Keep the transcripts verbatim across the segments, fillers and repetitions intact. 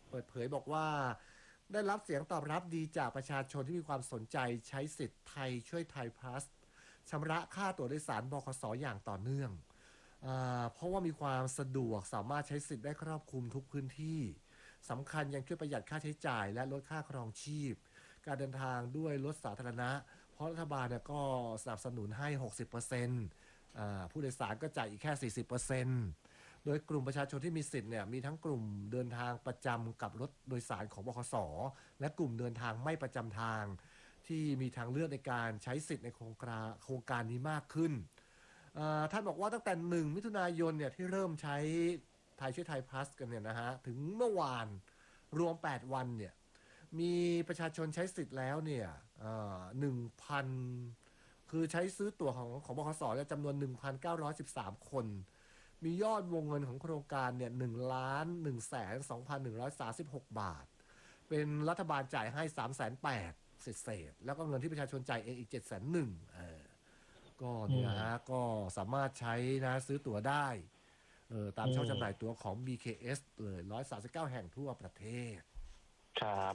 เปิดเผยบอกว่าได้รับเสียงตอบรับดีจากประชาชนที่มีความสนใจใช้สิทธิ์ไทยช่วยไทยพลัสชำระค่าตั๋วโดยสารบขสอย่างต่อเนื่องอ่าเพราะว่ามีความสะดวกสามารถใช้สิทธิ์ได้ครอบคลุมทุกพื้นที่สำคัญยังช่วยประหยัดค่าใช้จ่ายและลดค่าครองชีพการเดินทางด้วยรถสาธารณะเพราะรัฐบาลเนี่ยก็สนับสนุนให้ หกสิบเปอร์เซ็นต์ อ่าผู้โดยสารก็จ่ายอีกแค่ สี่สิบเปอร์เซ็นต์ โดยกลุ่มประชาชนที่มีสิทธิ์เนี่ยมีทั้งกลุ่มเดินทางประจำกับรถโดยสารของบขสและกลุ่มเดินทางไม่ประจำทางที่มีทางเลือกในการใช้สิทธิ์ในโครงการโครงการนี้มากขึ้นท่านบอกว่าตั้งแต่หนึ่งมิถุนายนเนี่ยที่เริ่มใช้ไทยช่วยไทยพลัสกันเนี่ยนะฮะถึงเมื่อวานรวมแปดวันเนี่ยมีประชาชนใช้สิทธิ์แล้วเนี่ยหนึ่งพันคือใช้ซื้อตั๋วของของบขสเนี่ยจำนวน หนึ่งพันเก้าร้อยสิบสาม คนมียอดวงเงินของโครงการเนี่ยหนึ่งล้านหนึ่งแสนสองพันหนึ่งร้อยสามสิบหกบาทเป็นรัฐบาลจ่ายให้สามแสนแปดเศษๆแล้วก็เงินที่ประชาชนจ่ายเองอีกเจ็ดแสนหนึ่งเออก็เนี่ยฮะก็สามารถใช้นะซื้อตั๋วได้เออตามช่องจำหน่ายตั๋วของ บี เค เอส เลยหนึ่งร้อยสามสิบเก้าแห่งทั่วประเทศครับ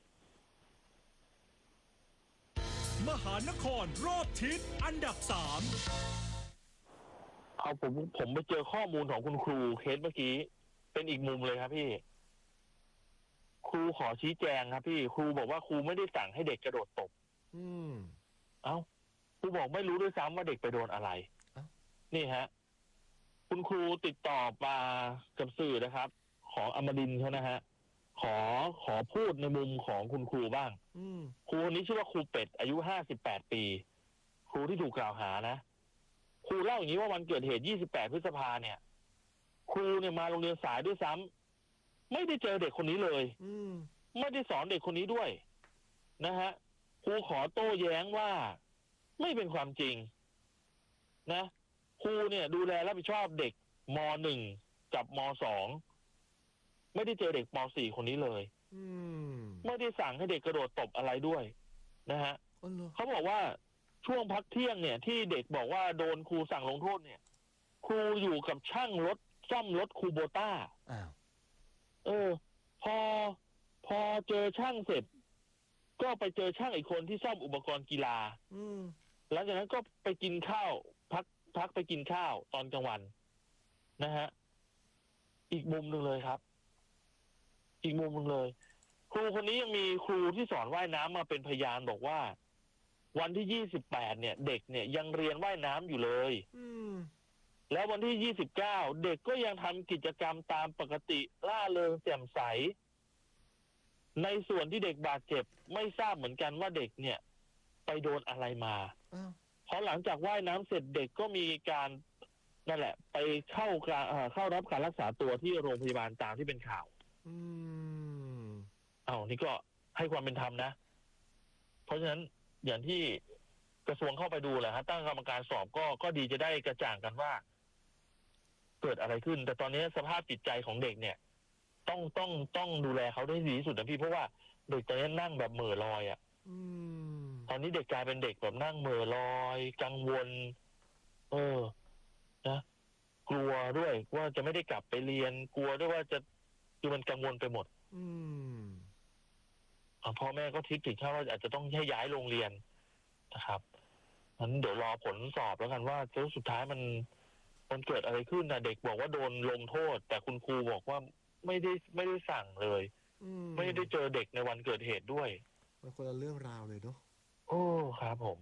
มหานครรอบทิศอันดับสามเอาผมผมไปเจอข้อมูลของคุณครูเคสเมื่อกี้เป็นอีกมุมเลยครับพี่ครูขอชี้แจงครับพี่ครูบอกว่าครูไม่ได้สั่งให้เด็กกระโดดตบอืมเอ้าครูบอกไม่รู้ด้วยซ้ำว่าเด็กไปโดนอะไรนี่ฮะคุณครูติดต่อมากับสื่อนะครับของอมรินทร์เขานะฮะขอขอพูดในมุมของคุณครูบ้างครูคนนี้ชื่อว่าครูเป็ดอายุห้าสิบแปดปีครูที่ถูกกล่าวหานะครูเล่าอย่างนี้ว่าวันเกิดเหตุยี่สิบแปดพฤษภาเนี่ยครูเนี่ยมาโรงเรียนสายด้วยซ้ำไม่ได้เจอเด็กคนนี้เลยไม่ได้สอนเด็กคนนี้ด้วยนะฮะครูขอโต้แย้งว่าไม่เป็นความจริงนะครูเนี่ยดูแลรับผิดชอบเด็กม.หนึ่ง กับม.สอง ไม่ได้เจอเด็กม.สี่ คนนี้เลยไม่ได้สั่งให้เด็กกระโดดตบอะไรด้วยนะฮะเขาบอกว่าช่วงพักเที่ยงเนี่ยที่เด็กบอกว่าโดนครูสั่งลงโทษเนี่ยครูอยู่กับช่างรถซ่อมรถคูโบต้าอ้าวเออพอพอเจอช่างเสร็จก็ไปเจอช่างอีกคนที่ซ่อมอุปกรณ์กีฬาอืมหลังจากนั้นก็ไปกินข้าวพักพักไปกินข้าวตอนกลางวันนะฮะอีกมุมหนึ่งเลยครับอีกมุมหนึ่งเลยครูคนนี้ยังมีครูที่สอนว่ายน้ำมาเป็นพยานบอกว่าวันที่ยี่สิบแปดเนี่ยเด็กเนี่ยยังเรียนว่ายน้ำอยู่เลยอืมแล้ววันที่ยี่สิบเก้าเด็กก็ยังทำกิจกรรมตามปกติล่าเริงแจ่มใสในส่วนที่เด็กบาดเจ็บไม่ทราบเหมือนกันว่าเด็กเนี่ยไปโดนอะไรมาเพราะหลังจากว่ายน้ำเสร็จเด็กก็มีการนั่นแหละไปเข้าการเข้ารับการรักษาตัวที่โรงพยาบาลตามที่เป็นข่าวอืมเอานี่ก็ให้ความเป็นธรรมนะเพราะฉะนั้นอย่างที่กระทรวงเข้าไปดูแหละฮะตั้งกรรมการสอบก็ก็ดีจะได้กระจ่างกันว่าเกิดอะไรขึ้นแต่ตอนนี้สภาพจิตใจของเด็กเนี่ยต้องต้องต้องดูแลเขาได้ดีที่สุดนะพี่เพราะว่าเด็กตอนนี้นั่งแบบเหม่อลอยอ่ะตอนนี้เด็กกลายเป็นเด็กแบบนั่งเหม่อลอยกังวลเออนะกลัวด้วยว่าจะไม่ได้กลับไปเรียนกลัวด้วยว่าจะคือมันกังวลไปหมดอืมพ่อแม่ก็คิดถึงแค่ว่าอาจจะต้องให้ย้ายโรงเรียนนะครับงั้นเดี๋ยวรอผลสอบแล้วกันว่าสุดท้ายมันมันเกิดอะไรขึ้นนะเด็กบอกว่าโดนลงโทษแต่คุณครูบอกว่าไม่ได้ไม่ได้สั่งเลยไม่ได้เจอเด็กในวันเกิดเหตุด้วยมันคนละเรื่องราวเลยเนาะโอ้ครับผม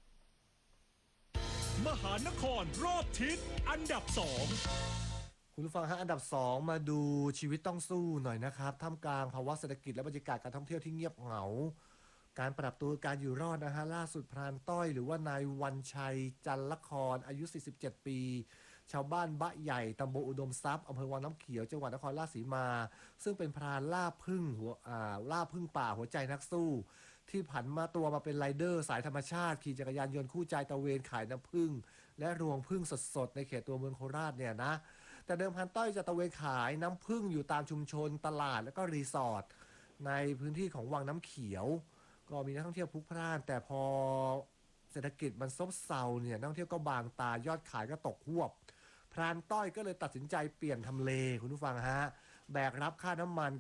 มหานครรอบทิศอันดับสองคุณผู้ฟังฮะอันดับสองมาดูชีวิตต้องสู้หน่อยนะครับท่ามกลางภาวะเศรษฐกิจและบรรยากาศการท่องเที่ยวที่เงียบเหงาการปรับตัวการอยู่รอดนะฮะล่าสุดพรานต้อยหรือว่านายวันชัยจันละครอายุสี่สิบเจ็ดปีชาวบ้านบะใหญ่ตำบลอุดมทรัพย์อำเภอวังน้ำเขียวจังหวัดนครราชสีมาซึ่งเป็นพรานล่าพึ่งหัวอ่าล่าพึ่งป่าหัวใจนักสู้ที่ผันมาตัวมาเป็นไรเดอร์สายธรรมชาติขี่จักรยานยนต์คู่ใจตะเวนขายน้ำพึ่งและรวงพึ่งสดๆในเขตตัวเมืองโคราชเนี่ยนะแต่เดิมพันต้อยจะตะเวนขายน้ำพึ่งอยู่ตามชุมชนตลาดและก็รีสอร์ทในพื้นที่ของวังน้ำเขียวก็มีนักท่องเที่ยวพลุกพล่านแต่พอเศรษฐกิจมันซบเซาเนี่ยนักท่องเที่ยวก็บางตายอดขายก็ตกหวบพรานต้อยก็เลยตัดสินใจเปลี่ยนทำเลคุณผู้ฟังฮะแบกรับค่าน้ำมัน